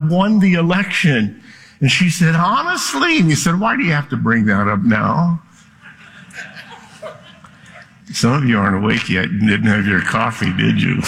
won the election. And she said, honestly? And he said, why do you have to bring that up now? Some of you aren't awake yet. You didn't have your coffee, did you?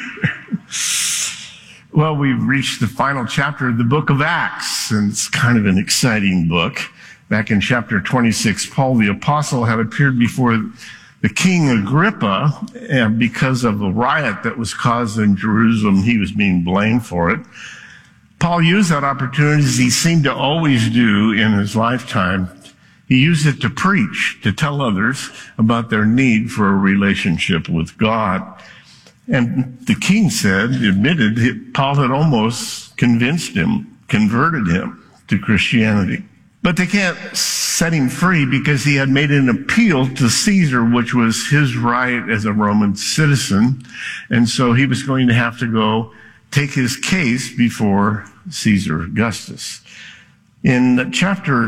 Well, we've reached the final chapter of the book of Acts, and it's kind of an exciting book. Back in chapter 26, Paul the apostle had appeared before the king Agrippa, and because of a riot that was caused in Jerusalem, he was being blamed for it. Paul used that opportunity, as he seemed to always do in his lifetime. He used it to preach, to tell others about their need for a relationship with God. And the king admitted Paul had almost converted him to Christianity. But they can't set him free because he had made an appeal to Caesar, which was his right as a Roman citizen. And so he was going to have to go take his case before Caesar Augustus. In chapter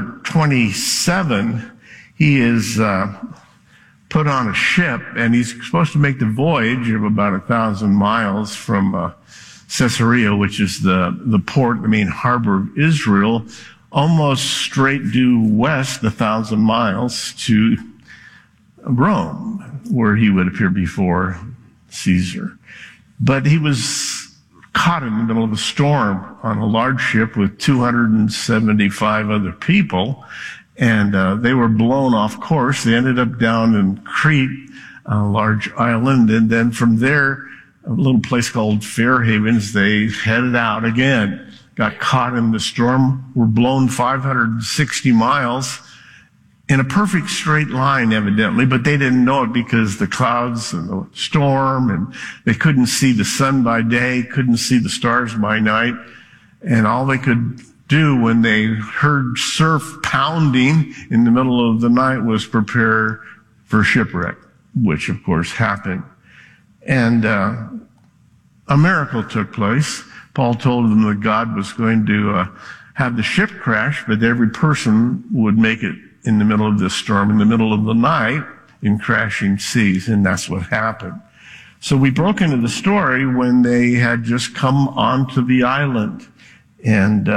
27, he is put on a ship, and he's supposed to make the voyage of about 1,000 miles from Caesarea, which is the port, the main harbor of Israel, almost straight due west 1,000 miles to Rome, where he would appear before Caesar. But he was caught in the middle of a storm on a large ship with 275 other people, and they were blown off course. They ended up down in Crete, a large island, and then from there, a little place called Fair Havens, they headed out again, got caught in the storm, were blown 560 miles in a perfect straight line, evidently, but they didn't know it because the clouds and the storm, and they couldn't see the sun by day, couldn't see the stars by night, and all they could do when they heard surf pounding in the middle of the night was prepare for shipwreck, which of course happened. And a miracle took place. Paul told them that God was going to have the ship crash, but every person would make it in the middle of this storm, in the middle of the night, in crashing seas, and that's what happened. So we broke into the story when they had just come onto the island, and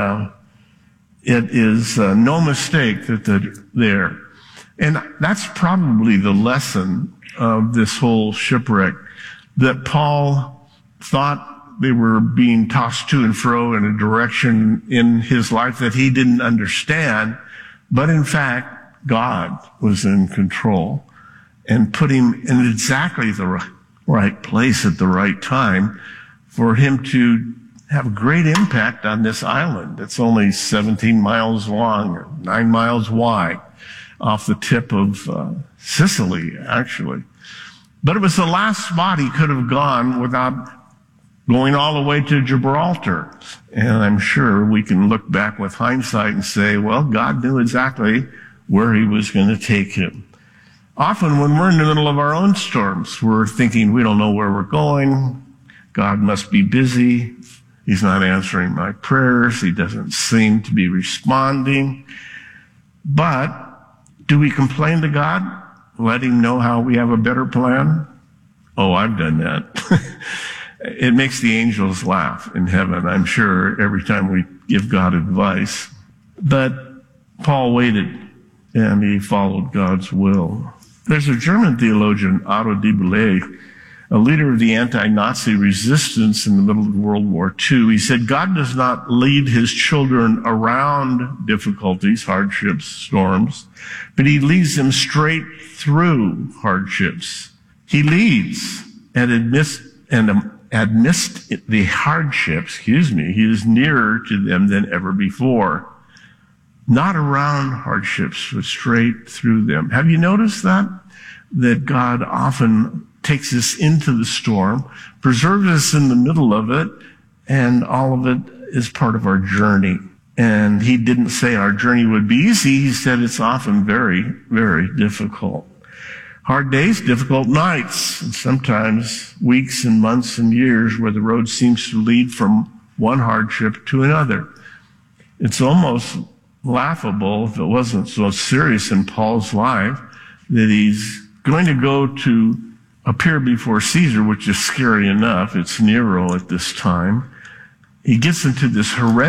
it is no mistake that they're there. And that's probably the lesson of this whole shipwreck, that Paul thought they were being tossed to and fro in a direction in his life that he didn't understand, but in fact, God was in control and put him in exactly the right place at the right time for him to have a great impact on this island. It's only 17 miles long, or 9 miles wide, off the tip of Sicily, actually. But it was the last spot he could have gone without going all the way to Gibraltar. And I'm sure we can look back with hindsight and say, well, God knew exactly where he was going to take him. Often when we're in the middle of our own storms, we're thinking we don't know where we're going. God must be busy. He's not answering my prayers. He doesn't seem to be responding. But do we complain to God? Let him know how we have a better plan? Oh, I've done that. It makes the angels laugh in heaven, I'm sure, every time we give God advice. But Paul waited, and he followed God's will. There's a German theologian, Otto de Boulay, a leader of the anti-Nazi resistance in the middle of World War II. He said, God does not lead his children around difficulties, hardships, storms, but he leads them straight through hardships. He leads and amidst the hardships, he is nearer to them than ever before. Not around hardships, but straight through them. Have you noticed that? That God often takes us into the storm, preserves us in the middle of it, and all of it is part of our journey. And he didn't say our journey would be easy. He said it's often very, very difficult. Hard days, difficult nights, and sometimes weeks and months and years where the road seems to lead from one hardship to another. It's almost laughable, if it wasn't so serious in Paul's life, that he's going to go to appear before Caesar, which is scary enough. It's Nero at this time. He gets into this horrendous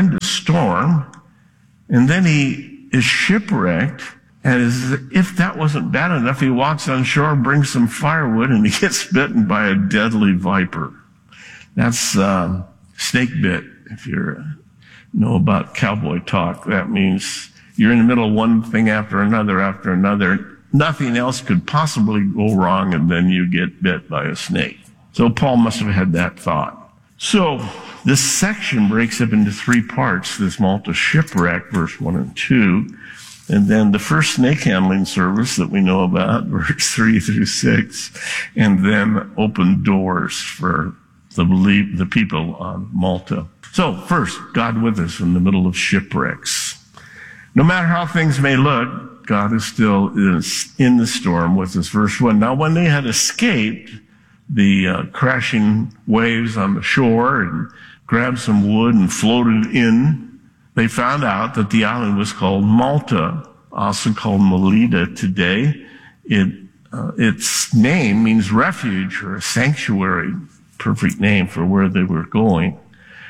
storm, and then he is shipwrecked. And as if that wasn't bad enough, he walks on shore, brings some firewood, and he gets bitten by a deadly viper. That's snake bit. If you know about cowboy talk, that means you're in the middle of one thing after another. Nothing else could possibly go wrong, and then you get bit by a snake. So Paul must have had that thought. So this section breaks up into three parts. This Malta shipwreck, verse 1 and 2. And then the first snake handling service that we know about, verse 3 through 6. And then open doors for the people on Malta. So first, God with us in the middle of shipwrecks. No matter how things may look, God is still in the storm with us. Verse 1. Now when they had escaped the crashing waves on the shore and grabbed some wood and floated in, they found out that the island was called Malta, also called Melita today. Its name means refuge or a sanctuary, perfect name for where they were going.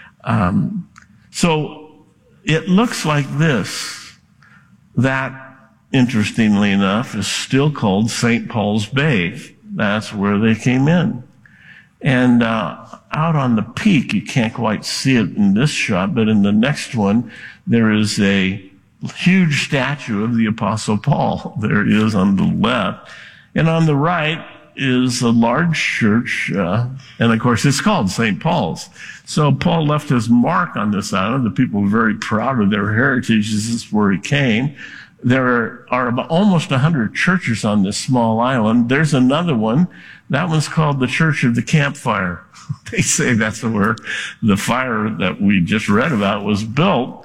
So it looks like this. That, interestingly enough, is still called St. Paul's Bay. That's where they came in. And out on the peak, you can't quite see it in this shot, but in the next one, there is a huge statue of the Apostle Paul. There he is on the left. And on the right is a large church, and of course it's called St. Paul's. So Paul left his mark on this island. The people were very proud of their heritage. This is where he came. There are about almost 100 churches on this small island. There's another one. That one's called the Church of the Campfire. They say that's where the fire that we just read about was built.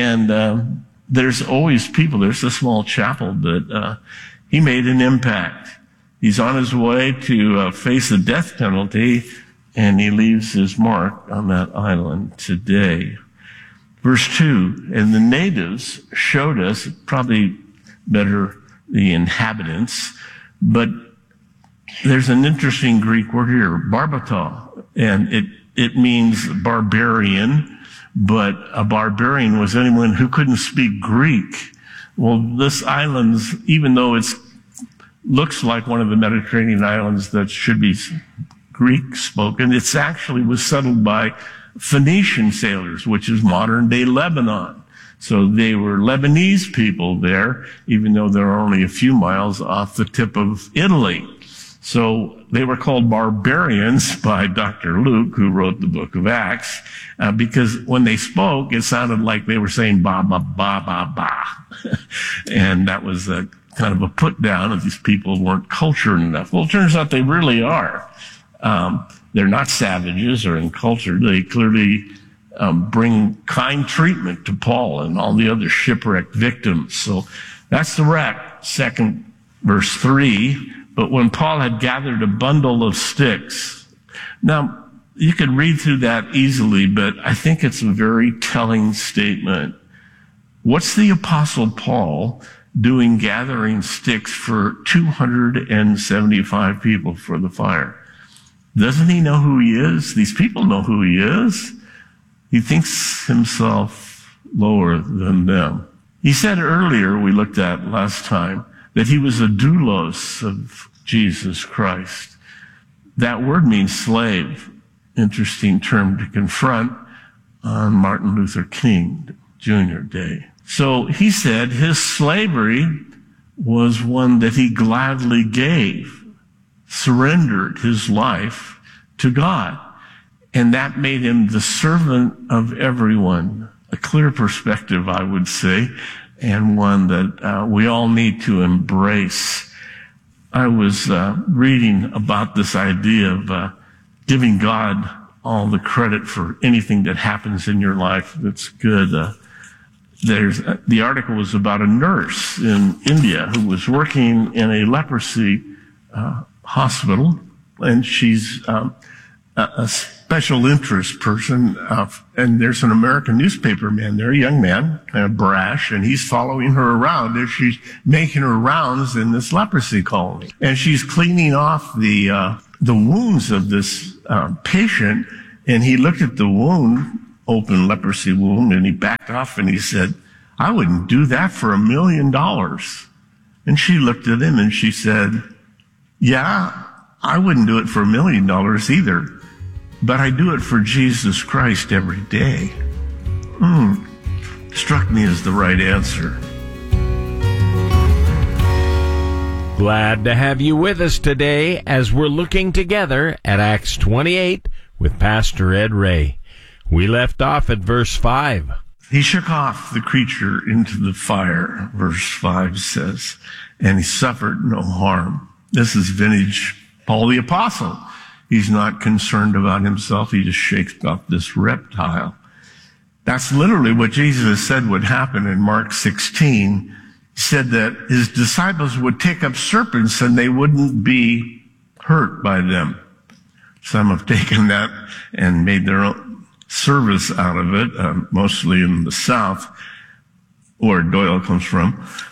And there's always people. There's a small chapel that he made an impact. He's on his way to face the death penalty, and he leaves his mark on that island today. Verse 2, and the natives showed us, probably better the inhabitants, but there's an interesting Greek word here, barbata, and it means barbarian, but a barbarian was anyone who couldn't speak Greek. Well, this island, even though it looks like one of the Mediterranean islands that should be Greek spoken, it's actually was settled by Phoenician sailors, which is modern day Lebanon. So they were Lebanese people there, even though they're only a few miles off the tip of Italy. So they were called barbarians by Dr. Luke, who wrote the book of Acts, because when they spoke, it sounded like they were saying ba, ba, ba, ba, ba. And that was a kind of a put down of these people weren't cultured enough. Well, it turns out they really are. They're not savages or uncultured. They clearly bring kind treatment to Paul and all the other shipwrecked victims. So that's the wreck. Second, verse 3. But when Paul had gathered a bundle of sticks. Now, you could read through that easily, but I think it's a very telling statement. What's the Apostle Paul doing gathering sticks for 275 people for the fire? Doesn't he know who he is? These people know who he is. He thinks himself lower than them. He said earlier, we looked at last time, that he was a doulos of Jesus Christ. That word means slave. Interesting term to confront on Martin Luther King Jr. Day. So he said his slavery was one that he gladly gave, surrendered his life to God. And that made him the servant of everyone. A clear perspective, I would say, and one that we all need to embrace. I was reading about this idea of giving God all the credit for anything that happens in your life that's good. The article was about a nurse in India who was working in a leprosy hospital, and she's a special interest person, and there's an American newspaper man there, a young man, kind of brash, and he's following her around as she's making her rounds in this leprosy colony. And she's cleaning off the wounds of this patient, and he looked at the wound, open leprosy wound, and he backed off and he said, I wouldn't do that for $1 million. And she looked at him and she said, yeah, I wouldn't do it for $1 million either, but I do it for Jesus Christ every day. Struck me as the right answer. Glad to have you with us today as we're looking together at Acts 28 with Pastor Ed Ray. We left off at verse 5. He shook off the creature into the fire, verse 5 says, and he suffered no harm. This is vintage Paul the Apostle. He's not concerned about himself. He just shakes off this reptile. That's literally what Jesus said would happen in Mark 16. He said that his disciples would take up serpents and they wouldn't be hurt by them. Some have taken that and made their own service out of it, mostly in the South, where Doyle comes from.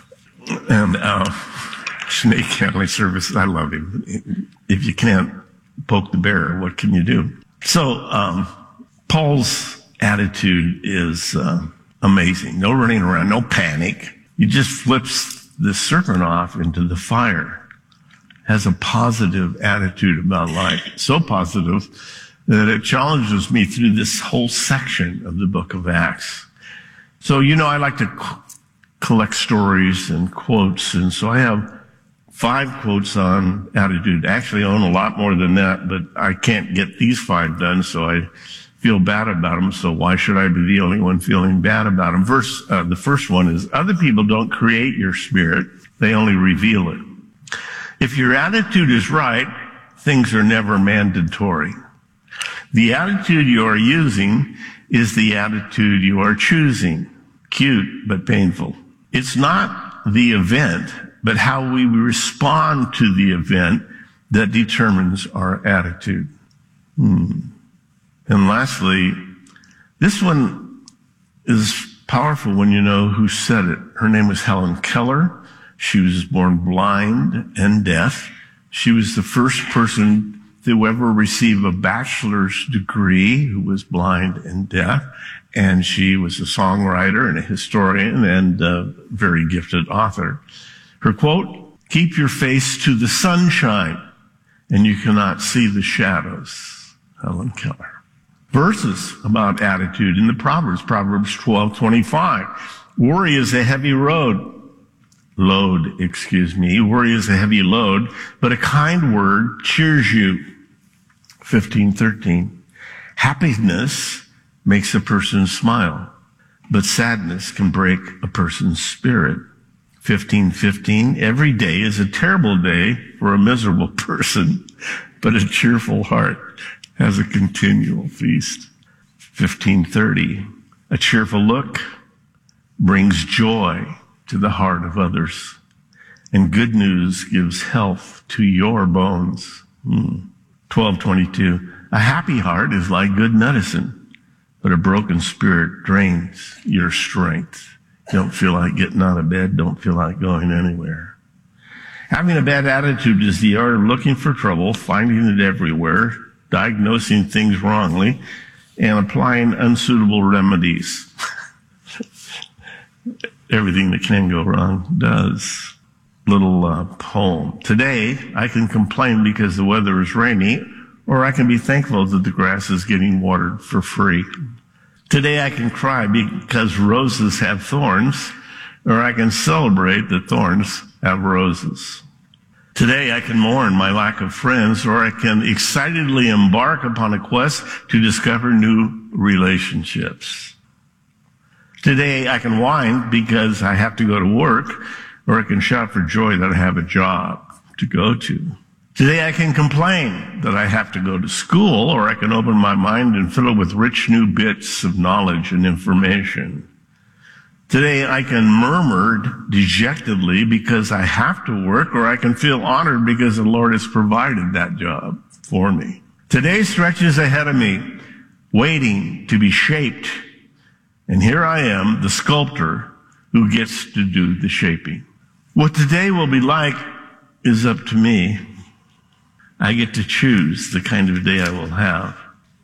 And snake handling service, I love him. If you can't poke the bear, what can you do? So Paul's attitude is amazing. No running around, no panic. He just flips the serpent off into the fire. Has a positive attitude about life. So positive that it challenges me through this whole section of the book of Acts. So, I like to collect stories and quotes, and so I have 5 quotes on attitude. Actually, I own a lot more than that, but I can't get these 5 done, so I feel bad about them, so why should I be the only one feeling bad about them? The first one is, other people don't create your spirit, they only reveal it. If your attitude is right, things are never mandatory. The attitude you are using is the attitude you are choosing. Cute, but painful. It's not the event, but how we respond to the event that determines our attitude. And lastly, this one is powerful when you know who said it. Her name was Helen Keller. She was born blind and deaf. She was the first person to ever receive a bachelor's degree who was blind and deaf. And she was a songwriter and a historian and a very gifted author. Her quote, keep your face to the sunshine and you cannot see the shadows. Helen Keller. Verses about attitude in the Proverbs 12:25. Worry is a heavy load, Worry is a heavy load, but a kind word cheers you. 15:13. Happiness makes a person smile, but sadness can break a person's spirit. 15:15. Every day is a terrible day for a miserable person, but a cheerful heart has a continual feast. 15:30. A cheerful look brings joy to the heart of others, and good news gives health to your bones. 12:22. A happy heart is like good medicine, but a broken spirit drains your strength. You don't feel like getting out of bed, don't feel like going anywhere. Having a bad attitude is the art of looking for trouble, finding it everywhere, diagnosing things wrongly, and applying unsuitable remedies. Everything that can go wrong does. Little poem. Today, I can complain because the weather is rainy, or I can be thankful that the grass is getting watered for free. Today, I can cry because roses have thorns, or I can celebrate that thorns have roses. Today, I can mourn my lack of friends, or I can excitedly embark upon a quest to discover new relationships. Today, I can whine because I have to go to work, or I can shout for joy that I have a job to go to. Today, I can complain that I have to go to school, or I can open my mind and fill it with rich new bits of knowledge and information. Today, I can murmur dejectedly because I have to work, or I can feel honored because the Lord has provided that job for me. Today stretches ahead of me, waiting to be shaped. And here I am, the sculptor who gets to do the shaping. What today will be like is up to me. I get to choose the kind of day I will have.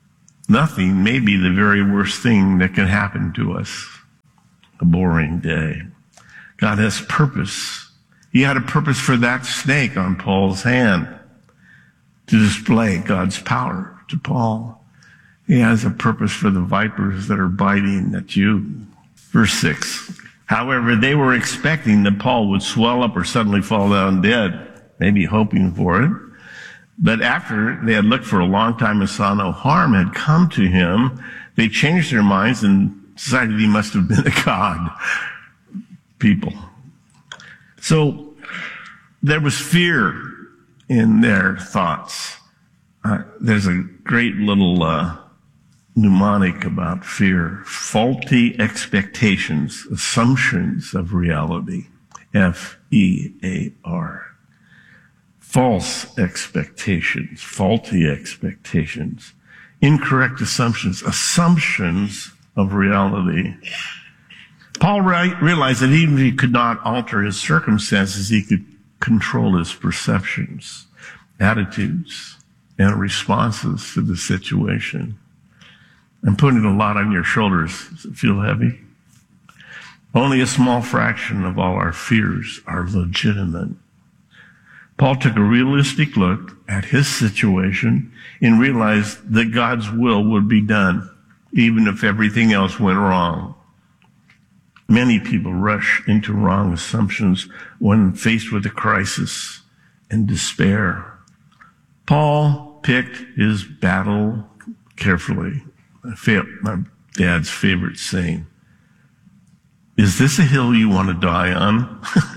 Nothing may be the very worst thing that can happen to us. A boring day. God has purpose. He had a purpose for that snake on Paul's hand to display God's power to Paul. He has a purpose for the vipers that are biting at you. Verse 6. However, they were expecting that Paul would swell up or suddenly fall down dead, maybe hoping for it. But after they had looked for a long time and saw no harm had come to him, they changed their minds and decided he must have been a god. People. So there was fear in their thoughts. There's a great little mnemonic about fear. Faulty expectations, assumptions of reality. F-E-A-R. False expectations, faulty expectations, incorrect assumptions, assumptions of reality. Paul realized that even if he could not alter his circumstances, he could control his perceptions, attitudes, and responses to the situation. I'm putting a lot on your shoulders. Does it feel heavy? Only a small fraction of all our fears are legitimate. Paul took a realistic look at his situation and realized that God's will would be done, even if everything else went wrong. Many people rush into wrong assumptions when faced with a crisis and despair. Paul picked his battle carefully. My dad's favorite saying, "Is this a hill you want to die on?"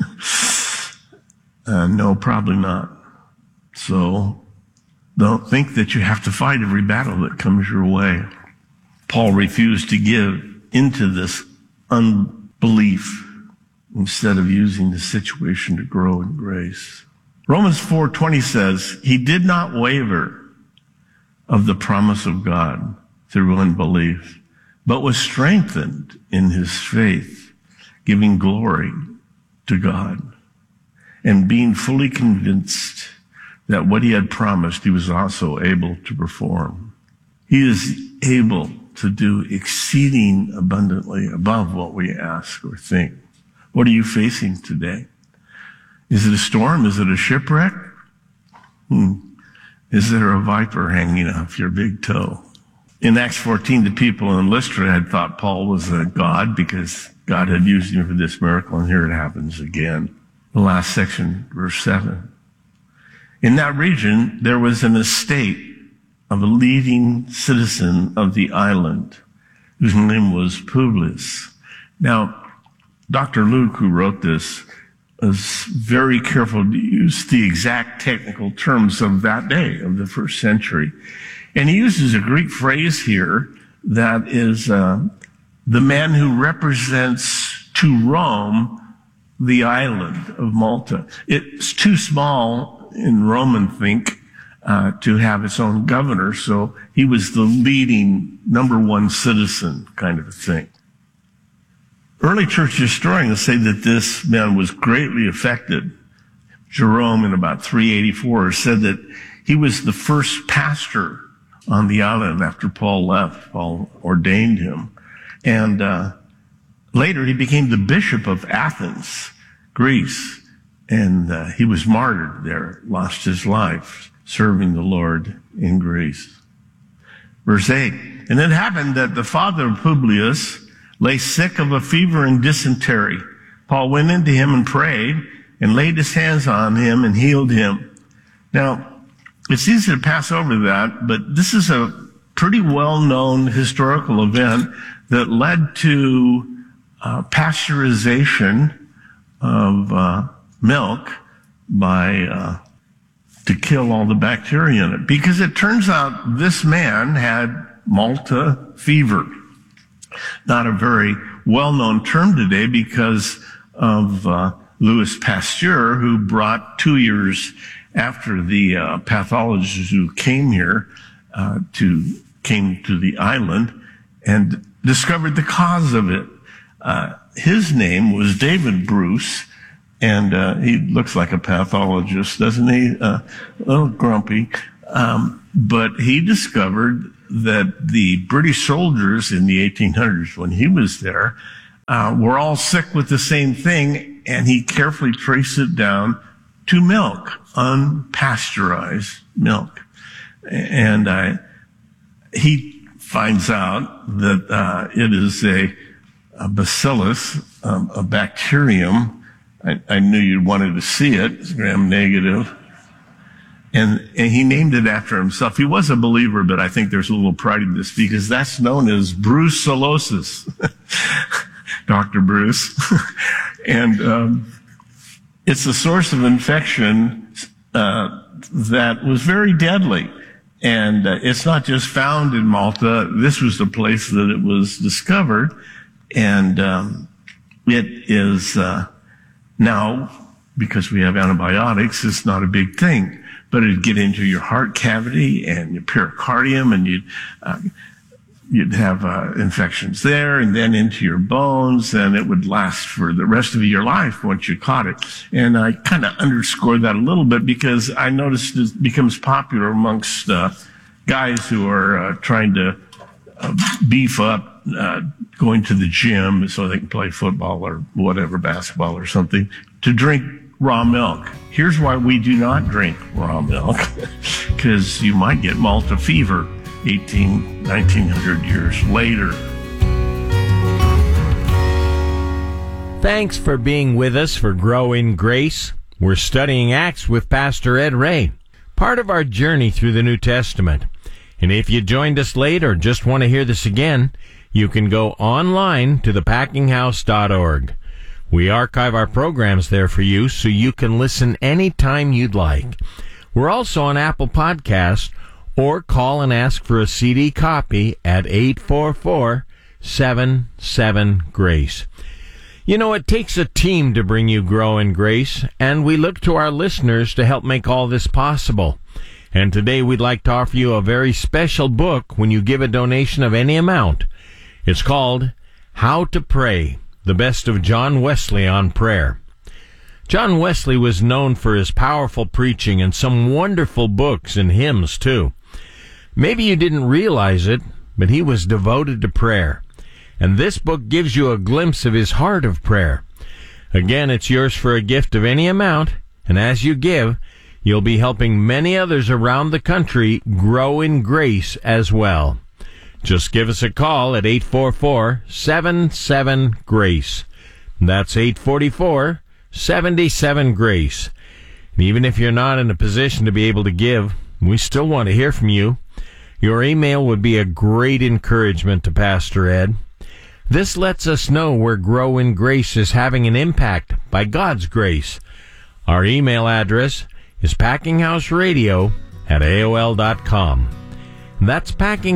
No, probably not. So don't think that you have to fight every battle that comes your way. Paul refused to give into this unbelief instead of using the situation to grow in grace. Romans 4:20 says, he did not waver of the promise of God through unbelief, but was strengthened in his faith, giving glory to God, and being fully convinced that what he had promised, he was also able to perform. He is able to do exceeding abundantly above what we ask or think. What are you facing today? Is it a storm? Is it a shipwreck? Is there a viper hanging off your big toe? In Acts 14, the people in Lystra had thought Paul was a god because God had used him for this miracle, and here it happens again. The last section, verse 7. In that region, there was an estate of a leading citizen of the island, whose name was Publius. Now, Dr. Luke, who wrote this, was very careful to use the exact technical terms of that day, of the first century. And he uses a Greek phrase here that is the man who represents to Rome the island of Malta. It's too small in Roman think to have its own governor, so he was the leading number one citizen kind of a thing. Early church historians say that this man was greatly affected. Jerome, in about 384, said that he was the first pastor on the island after Paul left. Paul ordained him. And later he became the bishop of Athens, Greece. And he was martyred there, lost his life serving the Lord in Greece. Verse 8, and it happened that the father of Publius lay sick of a fever and dysentery. Paul went into him and prayed and laid his hands on him and healed him. Now, it's easy to pass over that, but this is a pretty well-known historical event that led to pasteurization of milk by to kill all the bacteria in it. Because it turns out this man had Malta fever. Not a very well-known term today because of Louis Pasteur, who brought 2 years after the pathologists who came here came to the island and discovered the cause of it. His name was David Bruce, and he looks like a pathologist, doesn't he? A little grumpy. But he discovered that the British soldiers in the 1800s, when he was there, were all sick with the same thing, and he carefully traced it down to milk, unpasteurized milk. And he finds out that it is a bacillus, a bacterium. I knew you wanted to see it. It's gram-negative. And he named it after himself. He was a believer, but I think there's a little pride in this because that's known as brucellosis. Dr. Bruce. And it's a source of infection that was very deadly. And it's not just found in Malta. This was the place that it was discovered. And it is now, because we have antibiotics, it's not a big thing. But it'd get into your heart cavity and your pericardium, and you'd have infections there, and then into your bones, and it would last for the rest of your life once you caught it. And I kind of underscored that a little bit because I noticed it becomes popular amongst guys who are trying to beef up, going to the gym so they can play football or whatever, basketball or something, to drink raw milk. Here's why we do not drink raw milk, because you might get Malta fever 1900 years later. Thanks for being with us for Grow in Grace. We're studying Acts with Pastor Ed Ray, part of our journey through the New Testament. And if you joined us late or just want to hear this again, you can go online to thepackinghouse.org. We archive our programs there for you so you can listen anytime you'd like. We're also on Apple Podcasts, or call and ask for a CD copy at 844-77-GRACE. You know, it takes a team to bring you Grow in Grace, and we look to our listeners to help make all this possible. And today we'd like to offer you a very special book when you give a donation of any amount. It's called How to Pray, the Best of John Wesley on Prayer. John Wesley was known for his powerful preaching and some wonderful books and hymns, too. Maybe you didn't realize it, but he was devoted to prayer. And this book gives you a glimpse of his heart of prayer. Again, it's yours for a gift of any amount, and as you give, you'll be helping many others around the country grow in grace as well. Just give us a call at 844-77-GRACE. That's 844-77-GRACE. And even if you're not in a position to be able to give, we still want to hear from you. Your email would be a great encouragement to Pastor Ed. This lets us know where Grow in Grace is having an impact by God's grace. Our email address is packinghouseradio@aol.com. That's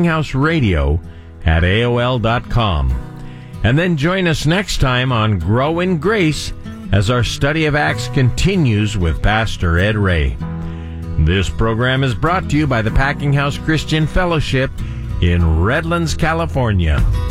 packinghouseradio@aol.com. And then join us next time on Grow in Grace as our study of Acts continues with Pastor Ed Ray. This program is brought to you by the Packing House Christian Fellowship in Redlands, California.